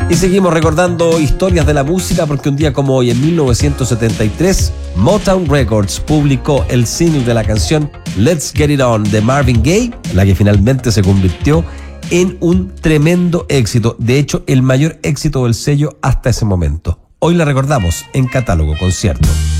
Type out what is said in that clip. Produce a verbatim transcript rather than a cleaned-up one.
Y seguimos recordando historias de la música porque un día como hoy, en mil novecientos setenta y tres, Motown Records publicó el single de la canción Let's Get It On de Marvin Gaye, la que finalmente se convirtió en un tremendo éxito. De hecho, el mayor éxito del sello hasta ese momento. Hoy la recordamos en Catálogo Concierto.